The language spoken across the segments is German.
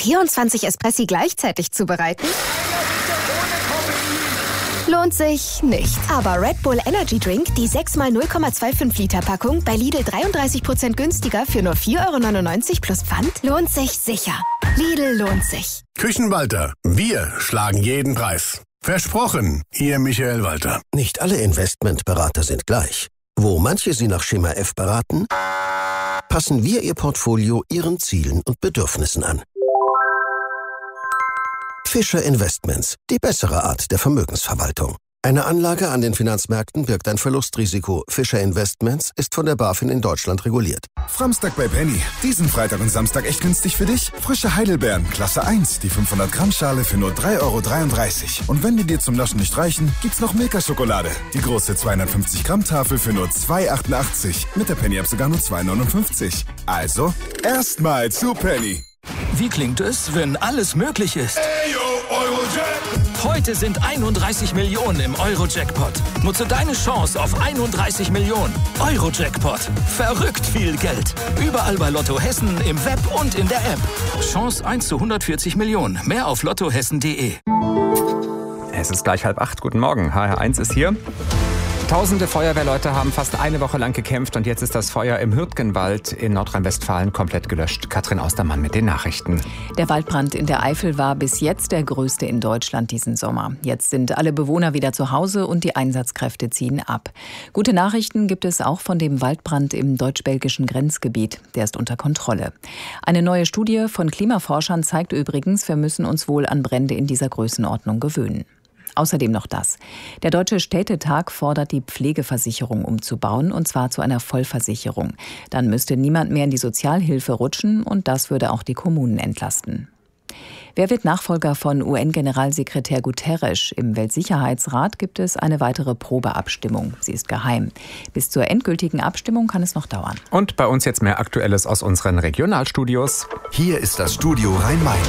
24 Espressi gleichzeitig zubereiten? Lohnt sich nicht. Aber Red Bull Energy Drink, die 6x 0,25 Liter Packung, bei Lidl 33% günstiger für nur 4,99 € plus Pfand, lohnt sich sicher. Lidl lohnt sich. Küchenwalter, wir schlagen jeden Preis. Versprochen, Ihr Michael Walter. Nicht alle Investmentberater sind gleich. Wo manche Sie nach Schema F beraten, passen wir Ihr Portfolio Ihren Zielen und Bedürfnissen an. Fischer Investments, die bessere Art der Vermögensverwaltung. Eine Anlage an den Finanzmärkten birgt ein Verlustrisiko. Fischer Investments ist von der BaFin in Deutschland reguliert. Framstag bei Penny. Diesen Freitag und Samstag echt günstig für dich? Frische Heidelbeeren, Klasse 1, die 500 Gramm Schale für nur 3,33 €. Und wenn die dir zum Naschen nicht reichen, gibt's noch Milka-Schokolade. Die große 250 Gramm Tafel für nur 2,88 €. Mit der Penny-App sogar nur 2,59 €. Also, erstmal zu Penny. Wie klingt es, wenn alles möglich ist? Heute sind 31 Millionen im Euro-Jackpot. Nutze deine Chance auf 31 Millionen. Euro-Jackpot. Verrückt viel Geld. Überall bei Lotto Hessen, im Web und in der App. Chance 1 zu 140 Millionen. Mehr auf lottohessen.de. Es ist gleich 7:30. Guten Morgen. HR1 ist hier. Tausende Feuerwehrleute haben fast eine Woche lang gekämpft und jetzt ist das Feuer im Hürtgenwald in Nordrhein-Westfalen komplett gelöscht. Katrin Austermann mit den Nachrichten. Der Waldbrand in der Eifel war bis jetzt der größte in Deutschland diesen Sommer. Jetzt sind alle Bewohner wieder zu Hause und die Einsatzkräfte ziehen ab. Gute Nachrichten gibt es auch von dem Waldbrand im deutsch-belgischen Grenzgebiet. Der ist unter Kontrolle. Eine neue Studie von Klimaforschern zeigt übrigens, wir müssen uns wohl an Brände in dieser Größenordnung gewöhnen. Außerdem noch das. Der Deutsche Städtetag fordert, die Pflegeversicherung umzubauen, und zwar zu einer Vollversicherung. Dann müsste niemand mehr in die Sozialhilfe rutschen und das würde auch die Kommunen entlasten. Wer wird Nachfolger von UN-Generalsekretär Guterres? Im Weltsicherheitsrat gibt es eine weitere Probeabstimmung. Sie ist geheim. Bis zur endgültigen Abstimmung kann es noch dauern. Und bei uns jetzt mehr Aktuelles aus unseren Regionalstudios. Hier ist das Studio Rhein-Main.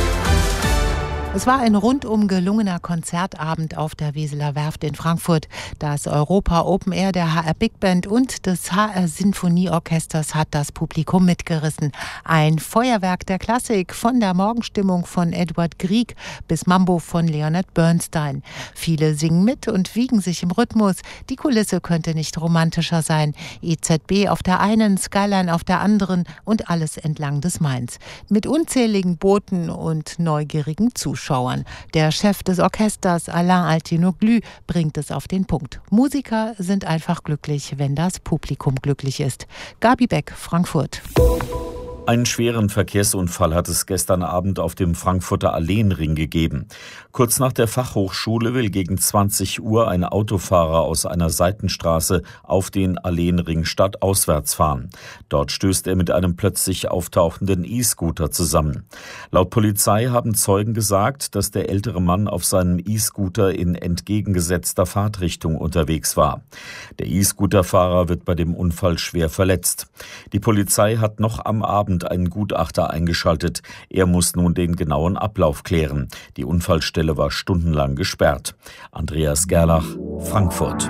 Es war ein rundum gelungener Konzertabend auf der Weseler Werft in Frankfurt. Das Europa Open Air der HR Big Band und des HR Sinfonieorchesters hat das Publikum mitgerissen. Ein Feuerwerk der Klassik, von der Morgenstimmung von Edward Grieg bis Mambo von Leonard Bernstein. Viele singen mit und wiegen sich im Rhythmus. Die Kulisse könnte nicht romantischer sein. EZB auf der einen, Skyline auf der anderen und alles entlang des Mains. Mit unzähligen Booten und neugierigen Zuschauern. Der Chef des Orchesters, Alain Altinoglu, bringt es auf den Punkt. Musiker sind einfach glücklich, wenn das Publikum glücklich ist. Gabi Beck, Frankfurt. Einen schweren Verkehrsunfall hat es gestern Abend auf dem Frankfurter Alleenring gegeben. Kurz nach der Fachhochschule will gegen 20 Uhr ein Autofahrer aus einer Seitenstraße auf den Alleenring stadtauswärts fahren. Dort stößt er mit einem plötzlich auftauchenden E-Scooter zusammen. Laut Polizei haben Zeugen gesagt, dass der ältere Mann auf seinem E-Scooter in entgegengesetzter Fahrtrichtung unterwegs war. Der E-Scooter-Fahrer wird bei dem Unfall schwer verletzt. Die Polizei hat noch am Abend einen Gutachter eingeschaltet. Er muss nun den genauen Ablauf klären. Die Unfallstelle war stundenlang gesperrt. Andreas Gerlach, Frankfurt.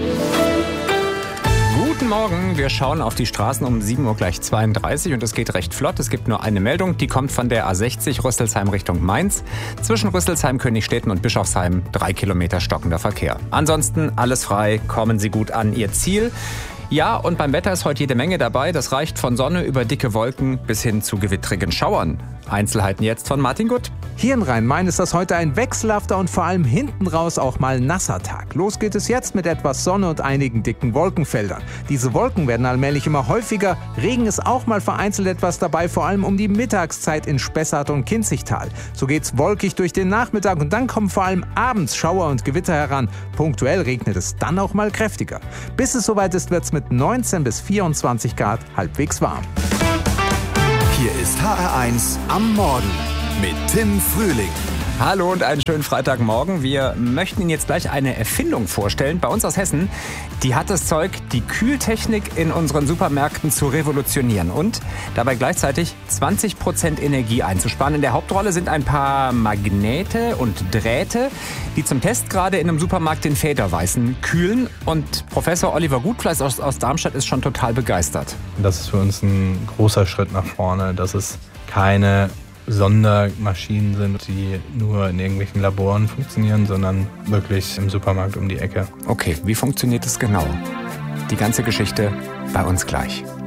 Guten Morgen, wir schauen auf die Straßen um 7:32 Uhr und es geht recht flott. Es gibt nur eine Meldung, die kommt von der A60 Rüsselsheim Richtung Mainz. Zwischen Rüsselsheim, Königstetten und Bischofsheim 3 Kilometer stockender Verkehr. Ansonsten alles frei, kommen Sie gut an Ihr Ziel. Ja, und beim Wetter ist heute jede Menge dabei. Das reicht von Sonne über dicke Wolken bis hin zu gewittrigen Schauern. Einzelheiten jetzt von Martin Gutt. Hier in Rhein-Main ist das heute ein wechselhafter und vor allem hinten raus auch mal nasser Tag. Los geht es jetzt mit etwas Sonne und einigen dicken Wolkenfeldern. Diese Wolken werden allmählich immer häufiger. Regen ist auch mal vereinzelt etwas dabei, vor allem um die Mittagszeit in Spessart und Kinzigtal. So geht's wolkig durch den Nachmittag und dann kommen vor allem abends Schauer und Gewitter heran. Punktuell regnet es dann auch mal kräftiger. Bis es soweit ist, wird's mit 19 bis 24 Grad halbwegs warm. Hier ist HR1 am Morgen mit Tim Frühling. Hallo und einen schönen Freitagmorgen. Wir möchten Ihnen jetzt gleich eine Erfindung vorstellen. Bei uns aus Hessen, die hat das Zeug, die Kühltechnik in unseren Supermärkten zu revolutionieren und dabei gleichzeitig 20% Energie einzusparen. In der Hauptrolle sind ein paar Magnete und Drähte, die zum Test gerade in einem Supermarkt den Federweißen kühlen. Und Professor Oliver Gutfleiß aus Darmstadt ist schon total begeistert. Das ist für uns ein großer Schritt nach vorne, dass es keine Sondermaschinen sind, die nur in irgendwelchen Laboren funktionieren, sondern wirklich im Supermarkt um die Ecke. Okay, wie funktioniert es genau? Die ganze Geschichte bei uns gleich.